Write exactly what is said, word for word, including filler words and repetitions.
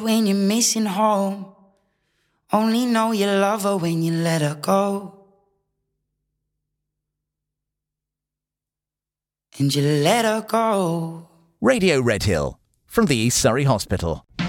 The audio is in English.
when you're missing home. Only know you love her when you let her go. And you let her go. Radio Redhill from the East Surrey Hospital.